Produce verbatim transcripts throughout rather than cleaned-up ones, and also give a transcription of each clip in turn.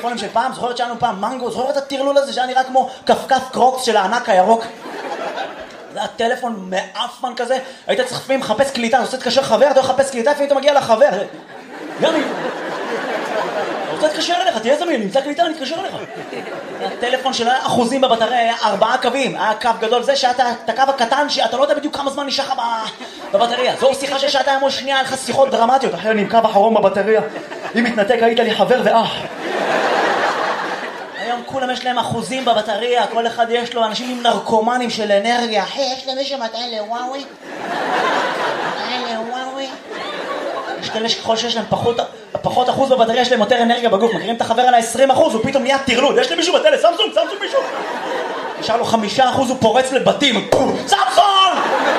הטלפונים של פעם? זוכרת שלנו פעם מנגו? זוכרת את הטרלול הזה שהיה נראה כמו כפכף קרוקס של הענק הירוק? זה היה טלפון מאפמן כזה, היית צריך לפעמים לחפש קליטה, אתה רוצה להתקשר חבר, אתה לחפש קליטה, לפעמים אתה מגיע לחבר. גם אם... אתה רוצה להתקשר אליך, תהיה זמין, נמצא קליטה, אני אתקשר אליך. הטלפון של אחוזים בבטריה היה ארבעה קווים, היה קו גדול, זה שהיה את הקו הקטן שאתה לא יודע בדיוק כמה זמן נשאר לך בבטריה. זו שיחה ששעת היה מול שנייה, היה לך שיחות דרמטיות, אחרי אני עם קו אחרון בבטריה, אם מתנתק היית לי חבר ואח. היום כולם יש להם אחוזים בבטריה, כל אחד יש לו אנשים עם נרקומנים של אנרגיה. אחי, יש למישהו מטען לוואוי? מטען לוואוי? יש כאלה שככל שיש להם פחות, פחות אחוז בבטריה, יש להם יותר אנרגיה בגוף. מכירים את החבר על ה-עשרים אחוז, הוא פתאום נהיה טרלוד. יש למישהו בטלס, סמסונג, סמסונג מישהו. נשאר לו חמישה אחוז, הוא פורץ לבתים. סמסונג!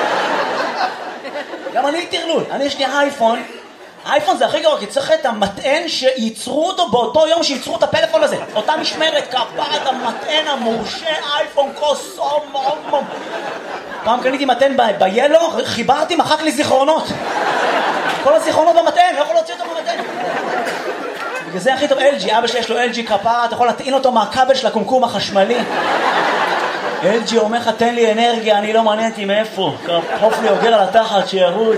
גם אני טרלוד. אני יש לי אייפון. האייפון זה הכי גרוע, כי צריך את המטען שייצרו אותו באותו יום שייצרו את הפלאפון הזה. אותה משמרת, כפרת המטען המורשה, אייפון קוסום, פעם קניתי מטען ביילו, חיברתי, מחק לי זיכרונות. כל הזיכרונות במטען, לא יכול להוציא אותו במטען. בגלל זה הכי טוב אל ג'י, אבא שלי יש לו אל ג'י כפרה, אתה יכול להטעין אותו מהכבל של הקומקום החשמלי. אל ג'י אומר לך, תן לי אנרגיה, אני לא מעניינתי מאיפה. כפוף לי אוגר על התחת שירוץ.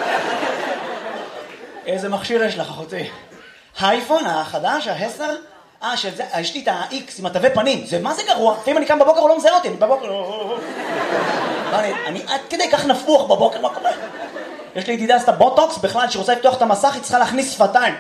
איזה מכשיר יש לך, אחותי? האייפון החדש, העשר? אה, שזה, יש לי את ה-X עם התווי פנים. זה, מה זה גרוע? לפעמים אני קם בבוקר, הוא לא מזהה אותי. אני בבוקר, אני, אני עד כדי כך נפוח בבוקר, מה קורה? יש לי ידידה עשתה בוטוקס, בכלל, שרוצה לפתוח את המסך, היא צריכה להכניס שפתיים.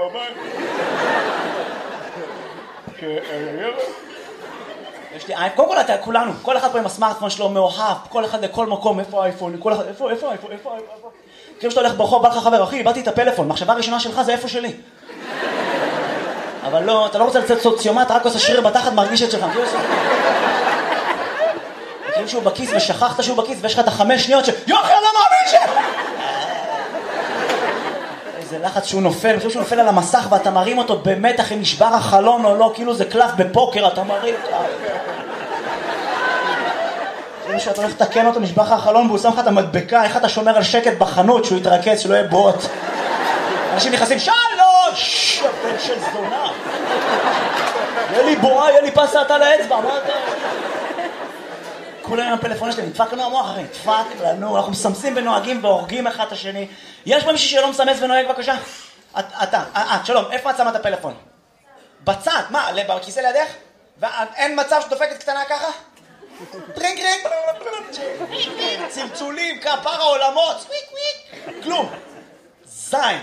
יש לי אייפון, קודם כל אתה, כולנו, כל אחד פה עם הסמארטפון שלו מאוהב, כל אחד לכל מקום, איפה האייפון, כל אחד, איפה, איפה האייפון, איפה האייפון? כאילו שאתה הולך ברחוב, בא לך חבר, אחי, איבדתי את הפלאפון, מחשבה הראשונה שלך זה איפה שלי. אבל לא, אתה לא רוצה לצאת סוציומט, רק עושה שריר בתחת, מרגיש את שלך. כאילו שהוא בכיס ושכחת שהוא בכיס, ויש לך את החמש שניות ש... יוחי, אני לא מאמין ש... איזה לחץ שהוא נופל, כאילו שהוא נופל על המסך ואתה מרים אותו במתח אם נשבר החלון או לא, כאילו זה קלף בפוקר, אתה מרים... כאילו שאתה הולך לתקן אותו, נשבר לך החלון והוא שם לך את המדבקה, איך אתה שומר על שקט בחנות שהוא יתרכז, שלא יהיה בוט. אנשים נכנסים, שלוש! הבן של זונה. יהיה לי בועה, יהיה לי פסה אתה לאצבע, מה אתה? כולם עם הפלאפון שלהם, נדפק לנו המוח אחרי, נדפק לנו, אנחנו מסמסים ונוהגים והורגים אחד את השני. יש פה מישהו שלא מסמס ונוהג, בבקשה? אתה, את, שלום, איפה את שמה את הפלאפון? בצד, מה, בכיסא לידך? ואין מצב שדופקת קטנה ככה? טרינג טרינג, צלצולים, כפר העולמות, סוויק וויק, כלום, זין.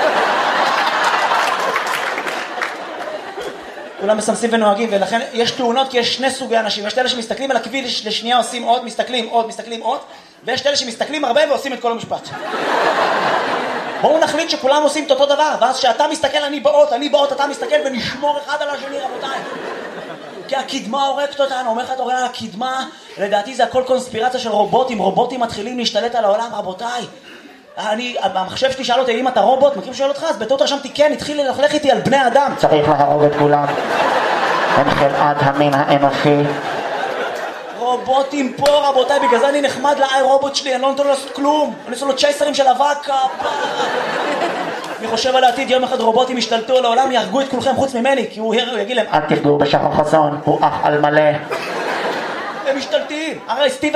כולם מסמסים ונוהגים, ולכן יש תאונות כי יש שני סוגי אנשים. יש אלה שמסתכלים על הכביש לשנייה עושים עוד, מסתכלים עוד, מסתכלים עוד, ויש אלה שמסתכלים הרבה ועושים את כל המשפט. בואו נחליט שכולם עושים את אותו דבר, ואז שאתה מסתכל אני באות, אני באות, אתה מסתכל ונשמור אחד על השני, רבותיי. כי הקדמה הורקת אותנו, אומר לך אתה רואה, הקדמה, לדעתי זה הכל קונספירציה של רובוטים, רובוטים מתחילים להשתלט על העולם, רבותיי. אני, המחשב שלי שאל אותי, אם אתה רובוט, מכיר שואל אותך, אז בטעות רשמתי כן, התחיל ללכלך איתי על בני אדם. צריך להרוג את כולם, הם חלאת המין האנושי. רובוטים פה, רבותיי, בגלל זה אני נחמד לאי רובוט שלי, אני לא נותן לו לעשות כלום, אני עושה לו צ'ייסרים של אבק, אני חושב על העתיד, יום אחד רובוטים ישתלטו על העולם, יהרגו את כולכם חוץ ממני, כי הוא יגיד להם, אל תפגעו בשחר חסון, הוא אח על מלא. הם משתלטים, הרי סטיב